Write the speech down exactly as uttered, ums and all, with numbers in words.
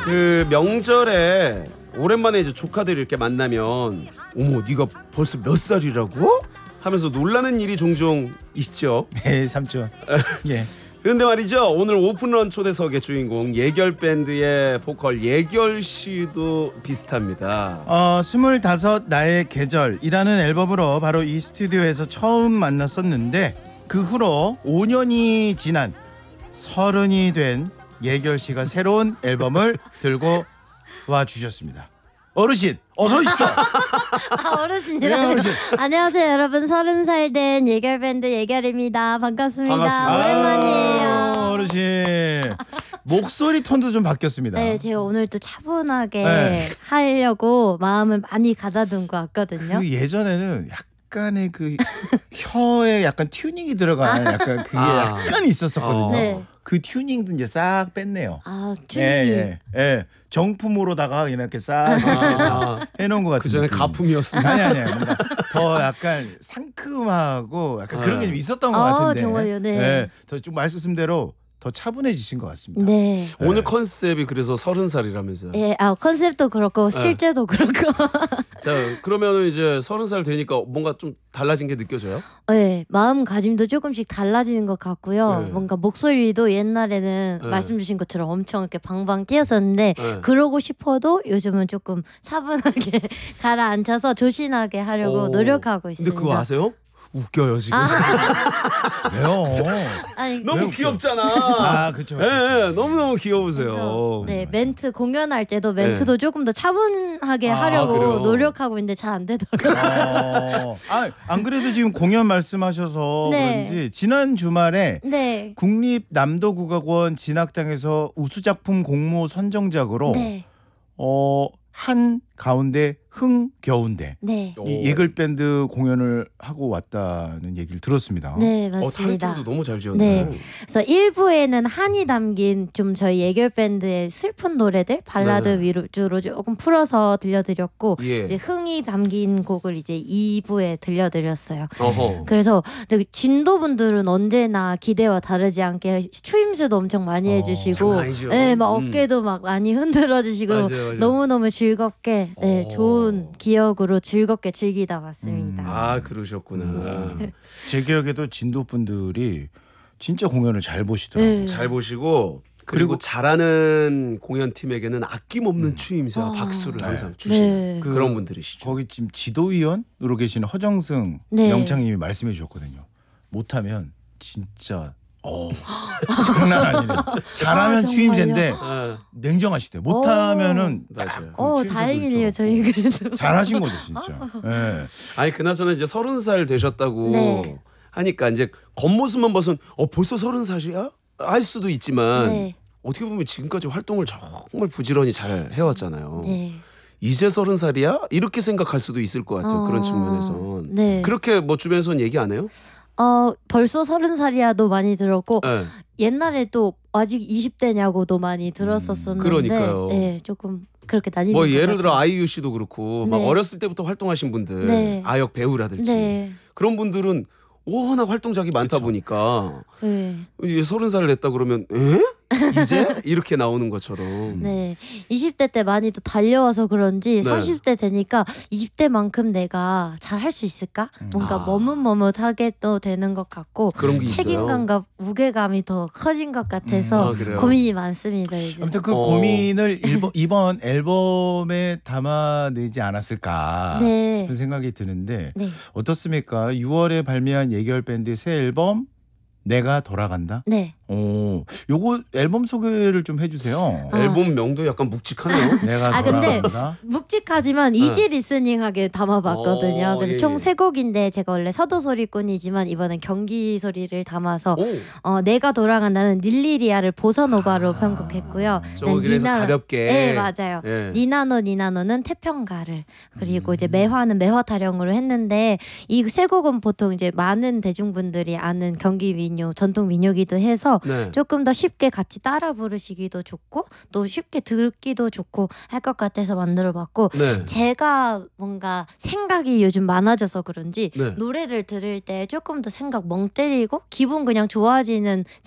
그 명절에 오랜만에 이제 조카들이 이렇게 만나면 어머 네가 벌써 몇 살이라고? 하면서 놀라는 일이 종종 있죠. 네, 삼촌. 예. 그런데 말이죠, 오늘 오픈런 초대석의 주인공 예결 밴드의 보컬 예결 씨도 비슷합니다. 어, 스물다섯 나의 계절이라는 앨범으로 바로 이 스튜디오에서 처음 만났었는데 그 후로 오 년이 지난 서른이 된 예결 씨가 새로운 앨범을 들고 와 주셨습니다. 어르신 어서 오십시오. 아, 어르신이라요. 네, 어르신. 안녕하세요 여러분, 서른 살 된 예결밴드 예결입니다. 반갑습니다. 반갑습니다. 오랜만이에요. 아, 어르신 목소리 톤도 좀 바뀌었습니다. 네, 제가 오늘 또 차분하게 네. 하려고 마음을 많이 가다듬고 왔거든요. 그 예전에는 약간의 그 혀에 약간 튜닝이 들어가는 약간 그게 아. 약간 있었었거든요. 어. 네. 그 튜닝도 이제 싹 뺐네요. 아, 튜닝이. 예, 예, 예. 정품으로다가 그냥 이렇게 싹 아, 해놓은 것 같은 그 전에 느낌. 가품이었습니다. 아니 아니 뭔가 더 약간 상큼하고 약간 그런 게 좀 있었던 것 아, 같은데. 정말요? 네. 예, 더좀 말씀대로 더 차분해지신 것 같습니다. 네. 오늘 컨셉이 그래서 서른 살이라면서요. 예, 아 컨셉도 그렇고 네. 실제도 그렇고. 자, 그러면은 이제 서른 살 되니까 뭔가 좀 달라진 게 느껴져요? 네, 마음가짐도 조금씩 달라지는 것 같고요. 네. 뭔가 목소리도 옛날에는 네. 말씀 주신 것처럼 엄청 이렇게 방방 뛰었었는데 네. 그러고 싶어도 요즘은 조금 차분하게 가라앉혀서 조신하게 하려고 오. 노력하고 근데 있습니다. 그거 아세요? 웃겨요 지금. 왜요? 아니, 너무 왜 웃겨? 귀엽잖아. 아 그렇죠. 예, 예, 너무 너무 그래서 귀여우세요. 네, 멘트 공연할 때도 멘트도 조금 더 차분하게 아, 하려고 그래요? 노력하고 있는데 잘 안 되더라고요. 어, 아, 안 그래도 지금 공연 말씀하셔서 네. 그런지 지난 주말에 네. 국립남도국악원 진학당에서 우수작품 공모 선정작으로 네. 어, 한 가운데 흥겨운데 네. 오. 이 예글 밴드 공연을 하고 왔다는 얘기를 들었습니다. 네, 어, 맞습니다. 타이틀도 너무 잘 지었네. 네. 그래서 일 부에는 한이 담긴 좀 저희 예결 밴드의 슬픈 노래들 발라드 네네. 위주로 조금 풀어서 들려드렸고 예. 이제 흥이 담긴 곡을 이제 이 부에 들려드렸어요. 어허. 그래서 되게 진도분들은 언제나 기대와 다르지 않게 추임새도 엄청 많이 어, 해주시고, 장난 아니죠. 네, 막 음. 어깨도 막 많이 흔들어주시고 맞아요, 맞아요. 너무 너무 즐겁게, 네, 오. 좋은 기억으로 즐겁게 즐기다 왔습니다. 음. 아, 그러셨구나. 네. 제 기억에도 진도 분들이 진짜 공연을 잘 보시더라고요. 네. 잘 보시고 그리고, 그리고- 잘하는 공연팀에게는 아낌없는 음. 추임새와 아. 박수를 네. 항상 주시는 네. 그- 그런 분들이시죠. 거기 지금 지도위원으로 계시는 허정승 네. 영창님이 말씀해 주셨거든요. 못하면 진짜 어 장난 아니네. 잘하면 아, 추임새인데 아, 냉정하시대. 못하면은 맞아요. 딱 그 어, 추임새도 다행이네요. 있죠. 저희 그래도. 잘하신 거죠 진짜. 예. 아니 그나저나 이제 서른 살 되셨다고 네. 하니까 이제 겉모습만 봐선 어 벌써 서른 살이야? 할 수도 있지만 네. 어떻게 보면 지금까지 활동을 정말 부지런히 잘 해왔잖아요. 네. 이제 서른 살이야? 이렇게 생각할 수도 있을 것 같아요. 어, 그런 측면에선. 네. 그렇게 뭐 주변에서는 얘기 안 해요? 어, 벌써 서른 살이야도 많이 들었고 네. 옛날에 또 아직 이십 대냐고도 많이 들었었었는데, 그러니까요. 네, 조금 그렇게 나뉘는 뭐 것 예를 들어 같아요. 아이유 씨도 그렇고 막 네. 어렸을 때부터 활동하신 분들, 네. 아역 배우라든지 네. 그런 분들은 워낙 활동작이 많다 그쵸. 보니까 네. 이제 서른 살 됐다 그러면 에? 이제 이렇게 나오는 것처럼. 네. 이십 대 때 많이 또 달려와서 그런지 네. 삼십 대 되니까 이십 대만큼 내가 잘 할 수 있을까? 뭔가 아. 머뭇머뭇하게 또 되는 것 같고 그런 게 있어요. 책임감과 무게감이 더 커진 것 같아서 아, 그래요? 고민이 많습니다 요즘. 아무튼 그 어. 고민을 일본, 이번 앨범에 담아내지 않았을까 네. 싶은 생각이 드는데 네. 어떻습니까? 유월에 발매한 예결 밴드 새 앨범 내가 돌아간다. 네. 오, 요거 앨범 소개를 좀 해주세요. 아. 앨범 명도 약간 묵직하네요. 내가 아, 근데 돌아간다. 묵직하지만 이지 리스닝하게 담아봤거든요. 어, 그래서 예, 총 예. 세 곡인데 제가 원래 서도 소리꾼이지만 이번엔 경기 소리를 담아서 오, 어, 내가 돌아간다는 닐리리아를 보사노바로 아. 편곡했고요. 저 그래서 니나- 가볍게. 네, 맞아요. 예. 니나노 니나노는 태평가를, 그리고 음. 이제 매화는 매화 타령으로 했는데 이 세 곡은 보통 이제 많은 대중분들이 아는 경기 민요, 전통 민요기도 해서 네. 조금 더 쉽게 같이 따라 부르시기도 좋고 또 쉽게 듣기도 좋고 할 것 같아서 만들어봤고, 네. 제가 뭔가 생각이 요즘 많아져서 그런지 네. 노래를 들을 때 조금 더 생각 멍 때리고 기분 그냥 좋아지는